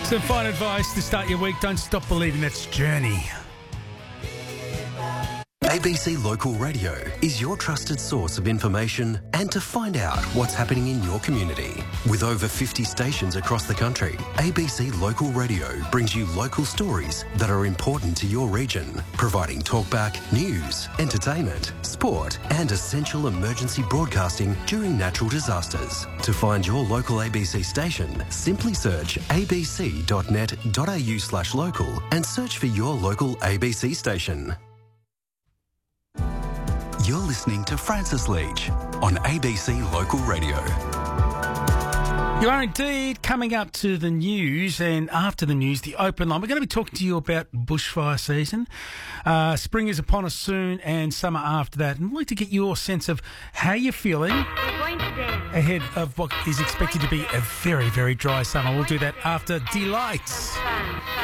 Some fine advice to start your week. Don't stop believing. That's Journey. ABC Local Radio is your trusted source of information and to find out what's happening in your community. With over 50 stations across the country, ABC Local Radio brings you local stories that are important to your region, providing talkback, news, entertainment, sport and essential emergency broadcasting during natural disasters. To find your local ABC station, simply search abc.net.au/local and search for your local ABC station. You're listening to Francis Leach on ABC Local Radio. You are indeed coming up to the news, and after the news, the open line. We're going to be talking to you about bushfire season. Spring is upon us soon, and summer after that. And I'd like to get your sense of how you're feeling ahead of what is expected to be a very, very dry summer. We'll do that after Delights.